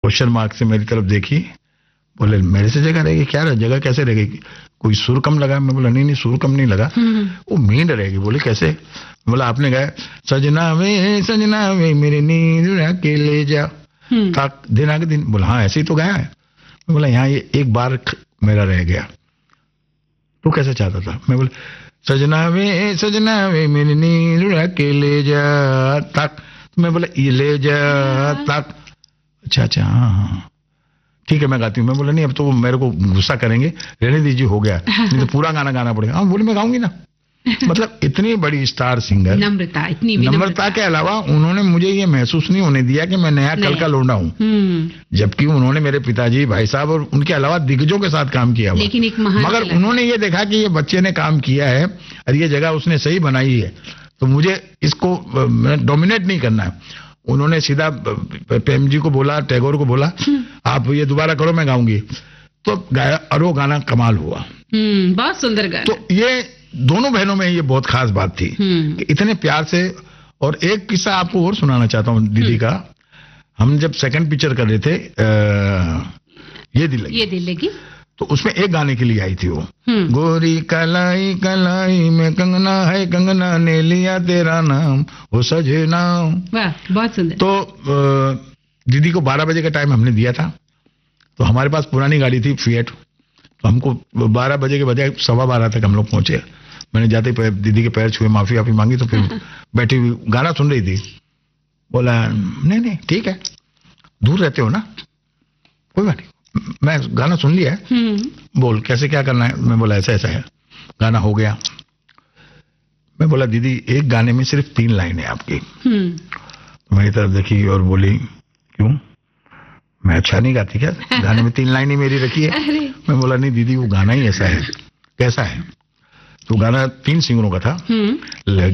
Question mark से मेरी तरफ देखी, बोले मेरे से जगह रहेगी? क्या जगह कैसे रहेगी? कोई सुर कम लगा? मैं बोला नहीं सुर कम नहीं लगा, वो मींड रहेगी। बोले कैसे? बोला आपने गाया सजना वे मेरे नींद के ले जा ताक दिन आगे दिन। बोला हाँ ऐसे ही तो गाया है। मैं बोला यहाँ ये एक बार मेरा रह गया, तो कैसे चाहता था? मैं बोला सजना वे मेरी नींद के ले जा ताक। मैं बोला ये ले जा ताक। अच्छा हाँ ठीक है मैं गाती हूँ। मैं बोला नहीं अब तो वो मेरे को गुस्सा करेंगे, रहने दीजिए हो गया, नहीं तो पूरा गाना गाना पड़ेगा। हाँ बोले मैं गाऊंगी ना। मतलब इतनी बड़ी स्टार सिंगर, नम्रता, इतनी नम्रता के अलावा उन्होंने मुझे ये महसूस नहीं होने दिया कि मैं नया कल का लौंडा हूँ, जबकि उन्होंने मेरे पिताजी, भाई साहब और उनके अलावा दिग्गजों के साथ काम किया हुआ। लेकिन एक महान, मगर उन्होंने ये देखा कि ये बच्चे ने काम किया है और ये जगह उसने सही बनाई है, तो मुझे इसको डोमिनेट नहीं करना है। उन्होंने सीधा प्रेम जी को बोला, टैगोर को बोला आप ये दोबारा करो मैं गाऊंगी, तो गाया और वो गाना कमाल हुआ। बहुत सुंदर गाना। तो ये दोनों बहनों में ये बहुत खास बात थी कि इतने प्यार से। और एक किस्सा आपको और सुनाना चाहता हूँ दीदी का। हम जब सेकंड पिक्चर कर रहे थे ये दिल लगी, तो उसमें एक गाने के लिए आई थी वो, गोरी कलाई कलाई में कंगना है, कंगना ने लिया तेरा नाम वो सजना। वाह बहुत सुंदर। तो दीदी को 12 बजे का टाइम हमने दिया था, तो हमारे पास पुरानी गाड़ी थी फिएट, तो हमको 12 बजे के बजाय 12:15 तक हम लोग पहुंचे। मैंने जाते ही दीदी के पैर छुए, माफी वाफी मांगी, तो फिर बैठी हुई गाना सुन रही थी। बोला नहीं ठीक है, दूर रहते हो ना, कोई बात नहीं, मैं गाना सुन लिया है, बोल कैसे क्या करना है। मैं बोला ऐसा है। गाना हो गया। मैं बोला दीदी एक गाने में सिर्फ 3 लाइन है आपकी। तो मेरी तरफ देखी और बोली क्यों, मैं अच्छा नहीं गाती क्या? गाने में 3 लाइन ही मेरी रखी है। मैं बोला नहीं दीदी वो गाना ही ऐसा है। कैसा है? तो गाना 3 सिंगरों का था।